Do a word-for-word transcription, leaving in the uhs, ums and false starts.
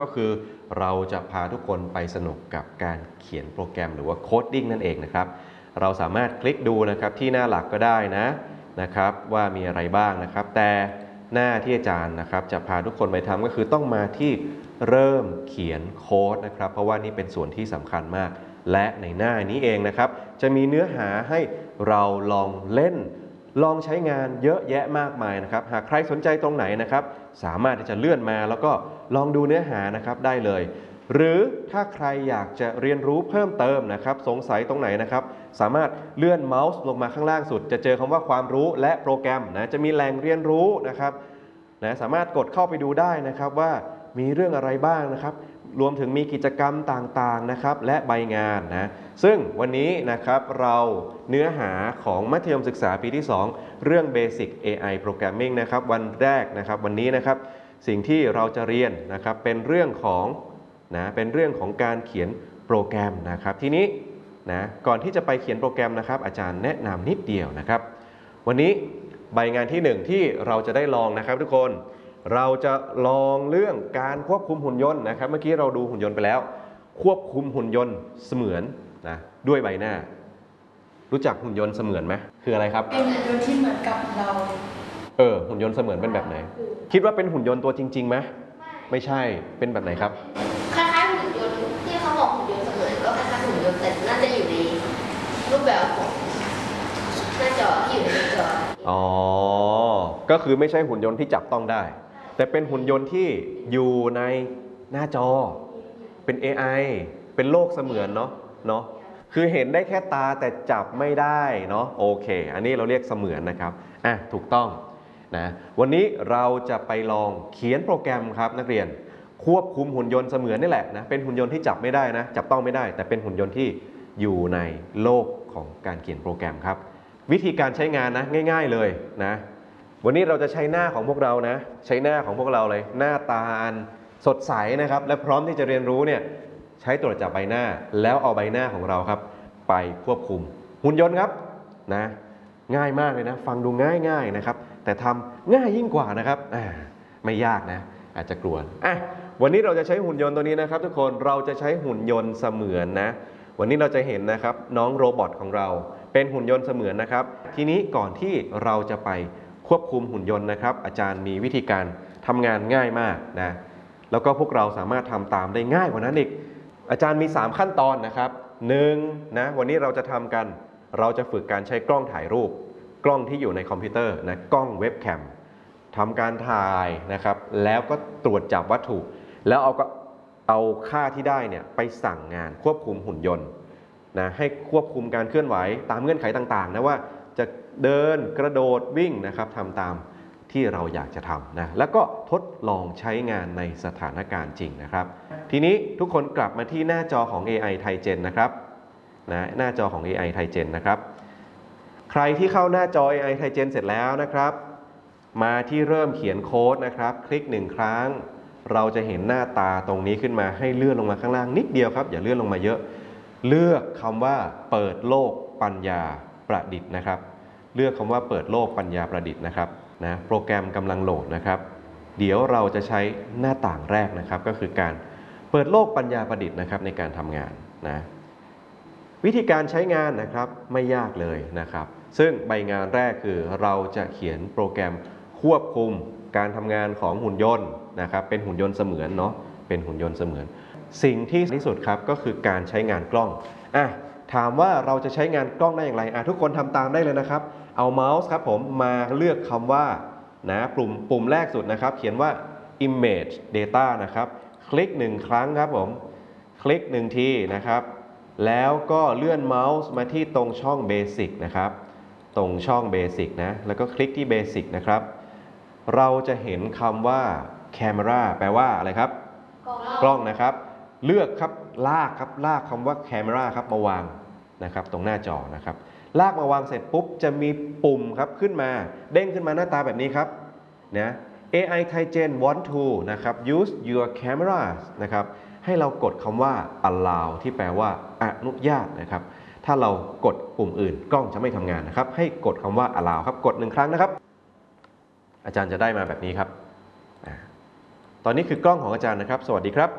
ก็คือเราจะพาทุกคนไปสนุกกับการเขียนโปรแกรมหรือว่าโคดดิ้งนั่นเองนะครับเราสามารถคลิกดูนะครับที่หน้าหลักก็ได้นะนะครับว่ามีอะไรบ้างนะครับแต่หน้าที่อาจารย์นะครับจะพาทุกคนไปทำก็คือต้องมาที่เริ่มเขียนโค้ดนะครับเพราะว่านี่เป็นส่วนที่สำคัญมากและในหน้านี้เองนะครับจะมีเนื้อหาให้เราลองเล่นลองใช้งานเยอะแยะมากมายนะครับหากใครสนใจตรงไหนนะครับสามารถที่จะเลื่อนมาแล้วก็ลองดูเนื้อหานะครับได้เลยหรือถ้าใครอยากจะเรียนรู้เพิ่มเติมนะครับสงสัยตรงไหนนะครับสามารถเลื่อนเมาส์ลงมาข้างล่างสุดจะเจอคำว่าความรู้และโปรแกรมนะจะมีแหล่งเรียนรู้นะครับนะสามารถกดเข้าไปดูได้นะครับว่ามีเรื่องอะไรบ้างนะครับรวมถึงมีกิจกรรมต่างๆนะครับและใบงานนะซึ่งวันนี้นะครับเราเนื้อหาของมัธยมศึกษาปีที่สองเรื่อง Basic เอ ไอ Programming นะครับวันแรกนะครับวันนี้นะครับสิ่งที่เราจะเรียนนะครับเป็นเรื่องของนะเป็นเรื่องของการเขียนโปรแกรมนะครับทีนี้นะก่อนที่จะไปเขียนโปรแกรมนะครับอาจารย์แนะนำนิดเดียวนะครับวันนี้ใบงานที่หนึ่งที่เราจะได้ลองนะครับทุกคนเราจะลองเรื่องการควบคุมหุ่นยนต์นะครับเมื่อกี้เราดูหุ่นยนต์ไปแล้วควบคุมหุ่นยนต์เสมือนนะด้วยใบหน้ารู้จักหุ่นยนต์เสมือนไหมคืออะไรครับเป็นหุ่นยนต์ที่เหมือนกับเราเออหุ่นยนต์เสมือนเป็นแบบไหนคิดว่าเป็นหุ่นยนต์ตัวจริงๆไหมไม่ใช่เป็นแบบไหนครับคล้ายๆหุ่นยนต์ที่เขาบอกหุ่นยนต์เสมือนก็คล้ายๆหุ่นยนต์แต่น่าจะอยู่ในรูปแบบของหน้าจอที่อยู่ในหน้าจออ๋อก็คือไม่ใช่หุ่นยนต์ที่จับต้องได้แต่เป็นหุ่นยนต์ที่อยู่ในหน้าจอเป็น เอ ไอ เป็นโลกเสมือนเนาะเนาะคือเห็นได้แค่ตาแต่จับไม่ได้เนาะโอเคอันนี้เราเรียกเสมือนนะครับอ่ะถูกต้องนะวันนี้เราจะไปลองเขียนโปรแกรมครับนักเรียนควบคุมหุ่นยนต์เสมือนนี่แหละนะเป็นหุ่นยนต์ที่จับไม่ได้นะจับต้องไม่ได้แต่เป็นหุ่นยนต์ที่อยู่ในโลกของการเขียนโปรแกรมครับวิธีการใช้งานนะง่ายๆเลยนะวันนี้เราจะใช้หน้าของพวกเรานะใช้หน้าของพวกเราเลยหน้าตาอันสดใสนะครับและพร้อมที่จะเรียนรู้เนี่ยใช้ตรวจจับใบหน้าแล้วเอาใบหน้าของเราครับไปควบคุมหุ่นยนต์ครับนะง่ายมากเลยนะฟังดูง่ายๆนะครับแต่ทำง่ายยิ่งกว่านะครับไม่ยากนะอาจจะกลัวอ่ะวันนี้เราจะใช้หุ่นยนต์ตัวนี้นะครับทุกคนเราจะใช้หุ่นยนต์เสมือนนะวันนี้เราจะเห็นนะครับน้องโรบอทของเราเป็นหุ่นยนต์เสมือนนะครับทีนี้ก่อนที่เราจะไปควบคุมหุ่นยนต์นะครับอาจารย์มีวิธีการทำงานง่ายมากนะแล้วก็พวกเราสามารถทำตามได้ง่ายกว่านั้นอีกอาจารย์มีสามขั้นตอนนะครับหนึ่งนะวันนี้เราจะทำกันเราจะฝึกการใช้กล้องถ่ายรูปกล้องที่อยู่ในคอมพิวเตอร์นะกล้องเว็บแคมทำการถ่ายนะครับแล้วก็ตรวจจับวัตถุแล้วเอาก็เอาค่าที่ได้เนี่ยไปสั่งงานควบคุมหุ่นยนต์นะให้ควบคุมการเคลื่อนไหวตามเงื่อนไขต่างๆนะว่าจะเดินกระโดดวิ่งนะครับทำตามที่เราอยากจะทำนะแล้วก็ทดลองใช้งานในสถานการณ์จริงนะครับทีนี้ทุกคนกลับมาที่หน้าจอของ เอ ไอ ThaiGen นะครับนะหน้าจอของ เอ ไอ ThaiGen นะครับใครที่เข้าหน้าจอ เอ ไอ ThaiGen เสร็จแล้วนะครับมาที่เริ่มเขียนโค้ดนะครับคลิกหนึ่งครั้งเราจะเห็นหน้าตาตรงนี้ขึ้นมาให้เลื่อนลงมาข้างล่างนิดเดียวครับอย่าเลื่อนลงมาเยอะเลือกคำว่าเปิดโลกปัญญาประดิษฐ์นะครับเลือกคำว่าเปิดโลกปัญญาประดิษฐ์นะครับนะโปรแกรมกำลังโหลดนะครับเดี๋ยวเราจะใช้หน้าต่างแรกนะครับก็คือการเปิดโลกปัญญาประดิษฐ์นะครับในการทำงานนะวิธีการใช้งานนะครับไม่ยากเลยนะครับซึ่งใบงานแรกคือเราจะเขียนโปรแกรมควบคุมการทำงานของหุ่นยนต์นะครับเป็นหุ่นยนต์เสมือนเนาะเป็นหุ่นยนต์เสมือนสิ่งที่ที่สุดครับก็คือการใช้งานกล้องอ่ะถามว่าเราจะใช้งานกล้องได้อย่างไรอ่ะทุกคนทำตามได้เลยนะครับเอาเมาส์ครับผมมาเลือกคำว่านะปุ่มปุ่มแรกสุดนะครับเขียนว่า image data นะครับคลิกหนึ่งครั้งครับผมคลิกหนึ่งทีนะครับแล้วก็เลื่อนเมาส์มาที่ตรงช่อง Basic นะครับตรงช่อง Basic นะแล้วก็คลิกที่ Basic นะครับเราจะเห็นคำว่า Camera แปลว่าอะไรครับกล้องนะครับเลือกครับลากครับลากคำว่า Camera ครับมาวางนะครับตรงหน้าจอนะครับลากมาวางเสร็จปุ๊บจะมีปุ่มครับขึ้นมาเด้งขึ้นมาหน้าตาแบบนี้ครับนะ เอ ไอ ThaiGen want to นะครับ use your cameras นะครับให้เรากดคำว่า allow ที่แปลว่าอนุญาตนะครับถ้าเรากดปุ่มอื่นกล้องจะไม่ทำงานนะครับให้กดคำว่า allow ครับกดหนึ่งครั้งนะครับอาจารย์จะได้มาแบบนี้ครับตอนนี้คือกล้องของอาจารย์นะครับสวัสดีครับ